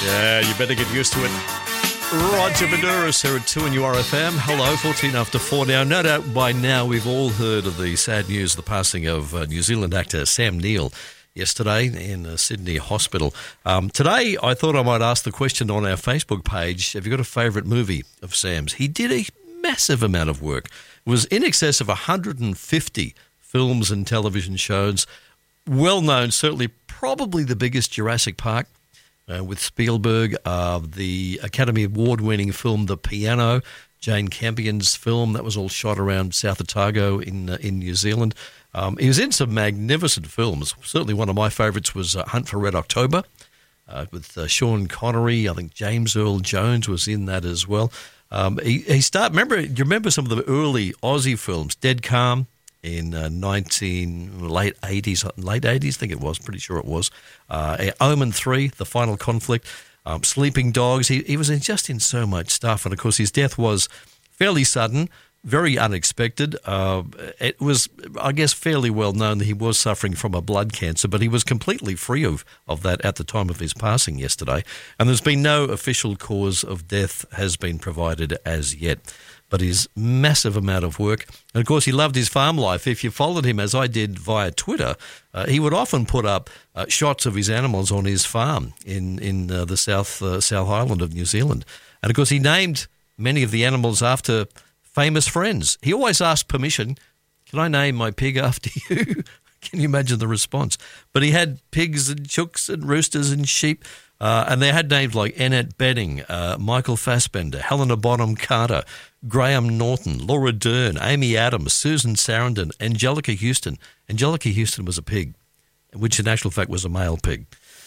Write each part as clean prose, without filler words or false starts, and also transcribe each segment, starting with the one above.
Yeah, you better get used to it. Roger Maduris here at 2 and URFM. Hello, 14 after 4 now. No doubt by now we've all heard of the sad news, the passing of New Zealand actor Sam Neill yesterday in a Sydney hospital. Today I thought I might ask the question on our Facebook page, have you got a favourite movie of Sam's? He did a massive amount of work. It was in excess of 150 films and television shows. Well known, certainly probably the biggest, Jurassic Park. With Spielberg, the Academy Award-winning film The Piano, Jane Campion's film, that was all shot around South Otago in New Zealand. He was in some magnificent films. Certainly one of my favourites was Hunt for Red October with Sean Connery. I think James Earl Jones was in that as well. Do you remember some of the early Aussie films? Dead Calm in late 80s, I think it was, pretty sure it was. Omen 3, The Final Conflict, Sleeping Dogs. He was just in so much stuff. And, of course, his death was fairly sudden, very unexpected. It was, I guess, fairly well known that he was suffering from a blood cancer, but he was completely free of that at the time of his passing yesterday. And there's been no official cause of death has been provided as yet. But his massive amount of work. And, of course, he loved his farm life. If you followed him, as I did via Twitter, he would often put up shots of his animals on his farm in the South Island of New Zealand. And, of course, he named many of the animals after famous friends. He always asked permission, can I name my pig after you? Can you imagine the response? But he had pigs and chooks and roosters and sheep. And they had names like Annette Bening, Michael Fassbender, Helena Bonham Carter, Graham Norton, Laura Dern, Amy Adams, Susan Sarandon, Angelica Houston. Angelica Houston was a pig, which in actual fact was a male pig.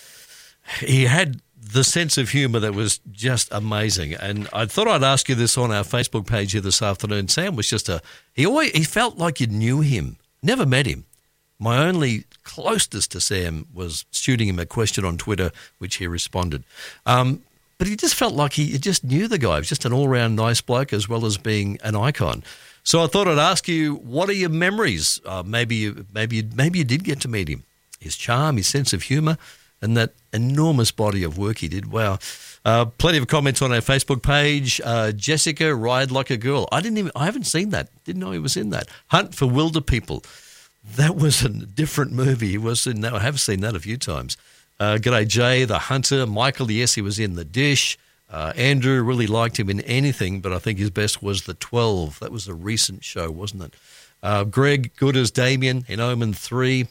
He had the sense of humour that was just amazing. And I thought I'd ask you this on our Facebook page here this afternoon. Sam was just he felt like you knew him, never met him. My only closeness to Sam was shooting him a question on Twitter, which he responded. But he just felt like he just knew the guy. He was just an all-round nice bloke as well as being an icon. So I thought I'd ask you, what are your memories? Maybe you did get to meet him. His charm, his sense of humour, and that enormous body of work he did. Wow. Plenty of comments on our Facebook page. Jessica, Ride Like a Girl. I haven't seen that. Didn't know he was in that. Hunt for Wilder People. That was a different movie. He was in that. I have seen that a few times. G'day Jay, The Hunter. Michael, yes, he was in The Dish. Andrew, really liked him in anything, but I think his best was The 12. That was a recent show, wasn't it? Greg, good as Damien in Omen 3.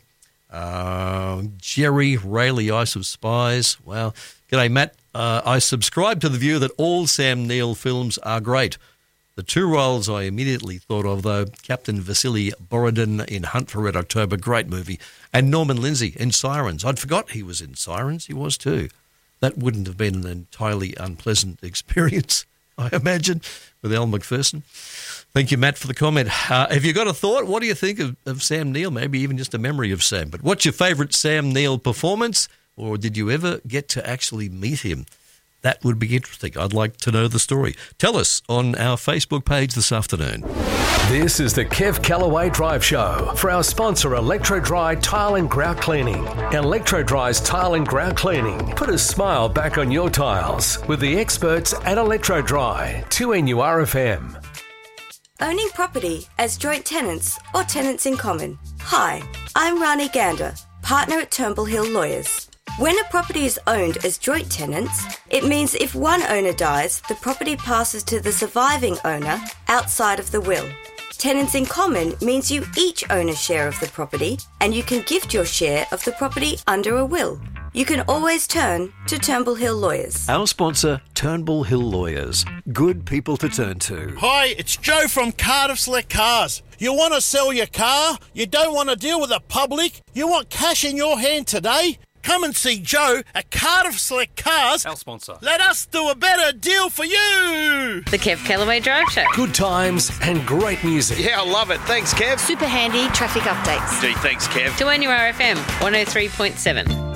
Jerry, Rayleigh, Ice of Spies. Wow. G'day Matt. I subscribe to the view that all Sam Neill films are great. The two roles I immediately thought of, though, Captain Vasily Borodin in Hunt for Red October, great movie, and Norman Lindsay in Sirens. I'd forgot he was in Sirens. He was too. That wouldn't have been an entirely unpleasant experience, I imagine, with Al McPherson. Thank you, Matt, for the comment. Have you got a thought? What do you think of Sam Neill? Maybe even just a memory of Sam. But what's your favourite Sam Neill performance, or did you ever get to actually meet him? That would be interesting. I'd like to know the story. Tell us on our Facebook page this afternoon. This is the Kev Callaway Drive Show for our sponsor, Electro Dry Tile and Grout Cleaning. Electro Dry's Tile and Grout Cleaning. Put a smile back on your tiles with the experts at Electro Dry. 2NURFM. Owning property as joint tenants or tenants in common. Hi, I'm Rani Gander, partner at Turnbull Hill Lawyers. When a property is owned as joint tenants, it means if one owner dies, the property passes to the surviving owner outside of the will. Tenants in common means you each own a share of the property and you can gift your share of the property under a will. You can always turn to Turnbull Hill Lawyers. Our sponsor, Turnbull Hill Lawyers. Good people to turn to. Hi, it's Joe from Cardiff Select Cars. You want to sell your car? You don't want to deal with the public? You want cash in your hand today? Come and see Joe at Cardiff Select Cars. Our sponsor. Let us do a better deal for you. The Kev Callaway Drive Show. Good times and great music. Yeah, I love it. Thanks, Kev. Super handy traffic updates. Gee, thanks, Kev. 2NURFM 103.7.